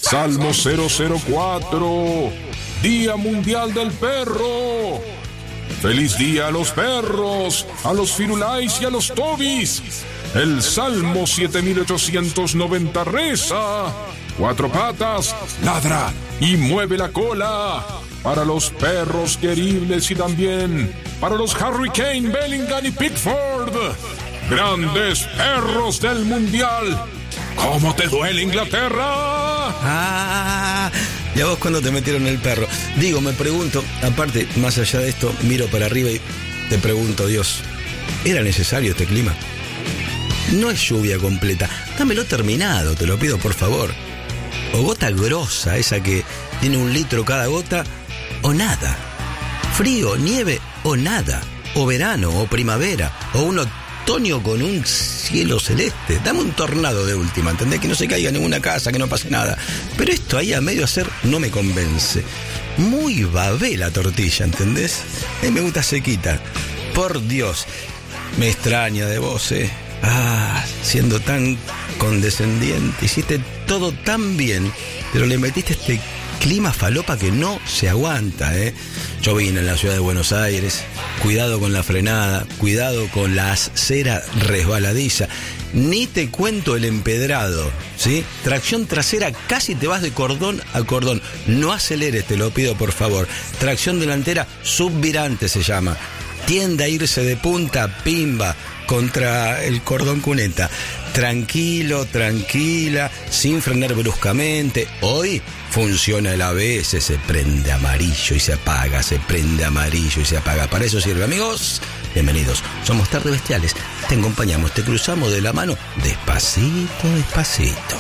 Salmo 004, Día Mundial del Perro. Feliz día a los perros, a los firulais y a los tobis. El Salmo 7890 reza: cuatro patas, ladra y mueve la cola. Para los perros queribles y también para los Hurricane, Bellingham y Pickford. Grandes perros del Mundial. ¿Cómo te duele, Inglaterra? ¿Y a vos cuándo te metieron el perro? Digo, me pregunto, aparte, más allá de esto, miro para arriba y te pregunto, Dios, ¿era necesario este clima? No es lluvia completa, dámelo terminado, te lo pido por favor. O gota grosa, esa que tiene 1 litro cada gota, o nada. Frío, nieve o nada. O verano, o primavera, o un otoño con un cielo celeste. Dame un tornado de última, ¿entendés? Que no se caiga en ninguna casa, que no pase nada. Pero esto ahí a medio hacer no me convence. Muy babé la tortilla, ¿entendés? Me gusta sequita. Por Dios, me extraña de vos, siendo tan condescendiente, hiciste todo tan bien, pero le metiste este clima falopa que no se aguanta, Yo vine en la ciudad de Buenos Aires, cuidado con la frenada, cuidado con la acera resbaladiza, ni te cuento el empedrado, ¿sí? Tracción trasera, casi te vas de cordón a cordón, no aceleres, te lo pido por favor. Tracción delantera, subvirante se llama, tiende a irse de punta, pimba, contra el cordón cuneta. Tranquilo, tranquila, sin frenar bruscamente. Hoy funciona el ABS, se prende amarillo y se apaga, se prende amarillo y se apaga. Para eso sirve, amigos. Bienvenidos, somos Tarde Bestiales. Te acompañamos, te cruzamos de la mano, despacito, despacito.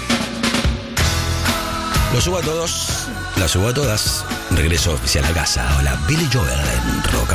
Lo subo a todos, la subo a todas. Regreso oficial a casa. Hola, Billy Joel en Rock.